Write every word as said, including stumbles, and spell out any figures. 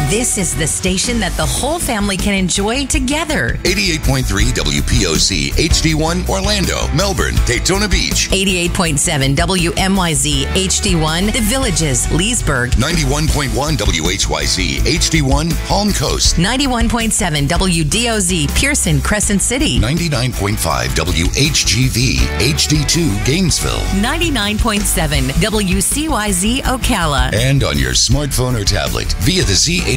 This is the station that the whole family can enjoy together. eighty-eight point three W P O C H D one Orlando, Melbourne, Daytona Beach. eighty-eight point seven W M Y Z H D one The Villages, Leesburg. ninety-one point one W H Y Z H D one Palm Coast. ninety-one point seven W D O Z Pearson, Crescent City. ninety-nine point five W H G V H D two Gainesville. ninety-nine point seven W C Y Z Ocala. And on your smartphone or tablet via the Z